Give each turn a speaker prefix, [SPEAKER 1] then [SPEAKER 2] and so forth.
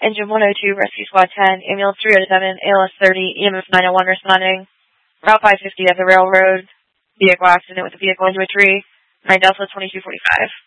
[SPEAKER 1] Engine 102, Rescue Squad 10, Ambulance 307, ALS 30, EMS 901 responding. Route 550 at the railroad. Vehicle accident with a vehicle into a tree. 9 Delta 2245.